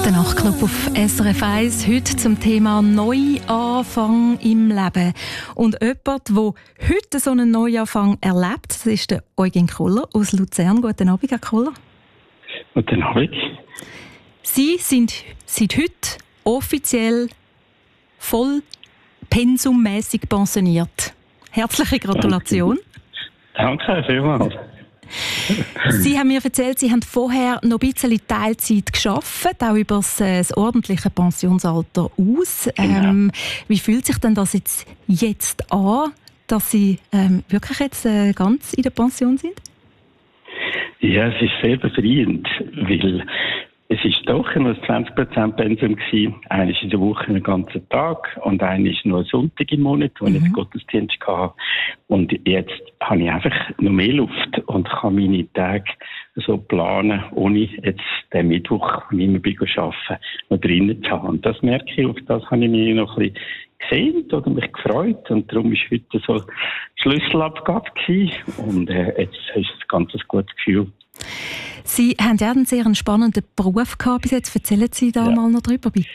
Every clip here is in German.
Der Nachtclub auf SRF 1, heute zum Thema Neuanfang im Leben. Und jemand, der heute so einen Neuanfang erlebt, das ist der Eugen Koller aus Luzern. Guten Abend, Herr Koller. Guten Abend. Sie sind seit heute offiziell voll pensummässig pensioniert. Herzliche Gratulation. Danke vielmals. Sie haben mir erzählt, Sie haben vorher noch ein bisschen Teilzeit gearbeitet, auch über das ordentliche Pensionsalter aus. Genau. Wie fühlt sich denn das jetzt an, dass Sie wirklich jetzt ganz in der Pension sind? Ja, es ist sehr befreiend, weil es ist doch nur 20% Pensum gewesen. Einer ist in der Woche einen ganzen Tag und einer ist nur ein Sonntag im Monat, wo ich den Gottesdienst hatte. Und jetzt habe ich einfach noch mehr Luft und kann meine Tage so planen, ohne jetzt den Mittwoch, wenn ich immer bin arbeiten, noch drinnen zu haben. Und das merke ich, auf das habe ich mich noch ein bisschen gesehnt oder mich gefreut. Und darum war heute so Schlüsselabgabe gewesen. Und jetzt ist es ein ganz gutes Gefühl. Sie haben ja einen sehr spannenden Beruf gehabt bis jetzt. Erzählen Sie da mal noch drüber, bitte.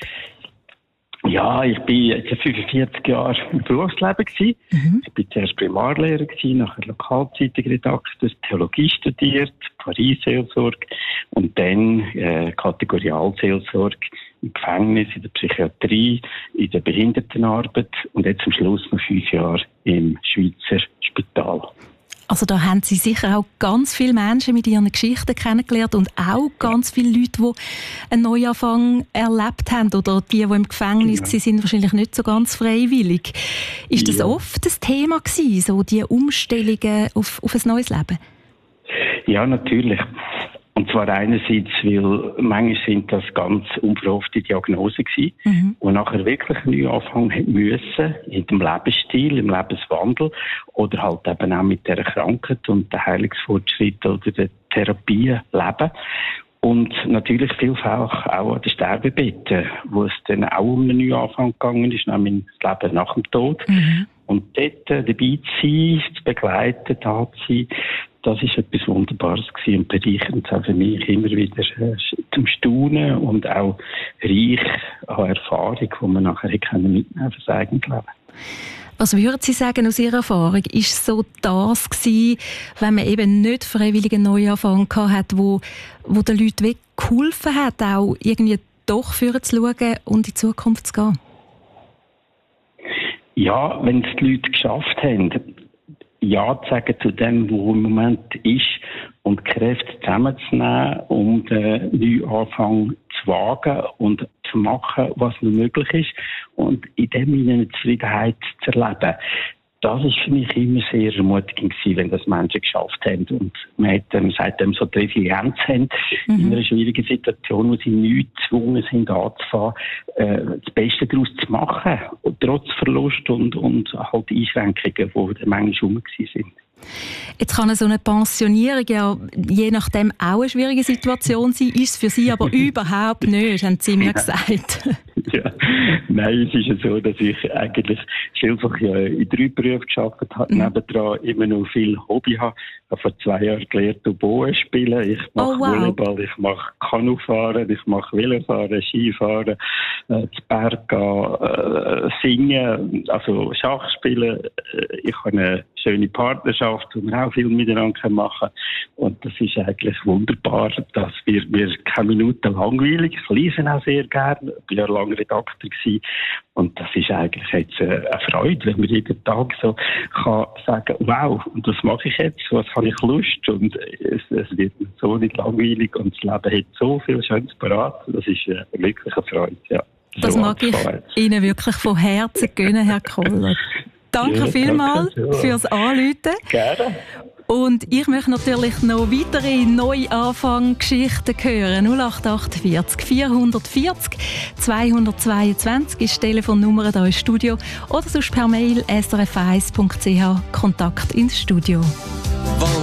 Ja, ich bin jetzt 45 Jahre im Berufsleben gewesen. Ich bin zuerst Primarlehrer gewesen, nachher Lokalzeitungsredakteur, Theologie studiert, Paris-Seelsorge und dann Kategorialseelsorge im Gefängnis, in der Psychiatrie, in der Behindertenarbeit und jetzt am Schluss noch 5 Jahre im Schweizer Spital. Also da haben Sie sicher auch ganz viele Menschen mit ihren Geschichten kennengelernt und auch ganz viele Leute, die einen Neuanfang erlebt haben oder die im Gefängnis waren, sind wahrscheinlich nicht so ganz freiwillig. Ist das oft das Thema gewesen, so die Umstellungen auf ein neues Leben? Ja, natürlich. Und zwar einerseits, weil manchmal sind das ganz unverhoffte Diagnosen gewesen, und nachher wirklich einen Neuanfang müssen, in dem Lebensstil, im Lebenswandel oder halt eben auch mit der Krankheit und der Heilungsfortschritt oder der Therapie leben. Und natürlich vielfach auch an den Sterbebetten, wo es dann auch um einen Neuanfang gegangen ist, nämlich das Leben nach dem Tod. Und dort dabei zu sein, zu begleiten, da zu sein, das ist etwas Wunderbares gewesen und bereichernd auch für mich immer wieder zum Staunen und auch reich an Erfahrung, die man nachher mitnehmen kann für das eigene Leben. Was würden Sie sagen aus Ihrer Erfahrung? Ist so das gewesen, wenn man eben nicht freiwillig einen Neuanfang hatte, wo den Leuten wirklich geholfen hat, auch irgendwie doch vorzuschauen und in die Zukunft zu gehen? Ja, wenn es die Leute geschafft haben, Ja zu sagen zu dem, wo im Moment ist und Kräfte zusammenzunehmen, um den Neuanfang zu wagen und zu machen, was nur möglich ist und in dem eine Zufriedenheit zu erleben. Das ist für mich immer sehr ermutigend gewesen, wenn das Menschen geschafft haben und man hat seitdem so die Resilienz haben, in einer schwierigen Situation, wo sie nicht gezwungen sind anzufangen, das Beste daraus zu machen, trotz Verlust und halt Einschränkungen, die manchmal rum sind. Jetzt kann so eine Pensionierung ja je nachdem auch eine schwierige Situation sein, ist es für Sie aber überhaupt nicht, haben Sie mir gesagt. Ja, nein, es ist ja so, dass ich eigentlich vielfach in 3 Berufen gearbeitet habe, nebendran immer noch viel Hobby habe. Ich habe vor 2 Jahren gelernt, Oboe spielen. Ich mache Volleyball, ich mache Kanufahren, ich mache Velofahren, Skifahren, zu Berg gehen, singen, also Schach spielen. Ich habe eine schöne Partnerschaft, wo wir auch viel miteinander machen können. Und das ist eigentlich wunderbar. Das wird mir keine Minute langweilig. Ich lese auch sehr gerne. Ich bin ja lange Redakteur gewesen. Und das ist eigentlich jetzt eine Freude, wenn man jeden Tag so kann sagen, wow, und das mache ich jetzt, was habe ich Lust, und es wird so nicht langweilig und das Leben hat so viel Schönes parat. Das ist wirklich eine Freude, ja. Das so mag ich Ihnen wirklich von Herzen gönnen, Herr Koller. Danke vielmals fürs Anrufen. Gerne. Und ich möchte natürlich noch weitere Neuanfang-Geschichten hören. 0848 440 222 ist die Telefonnummer hier im Studio oder sonst per Mail srf1.ch Kontakt ins Studio.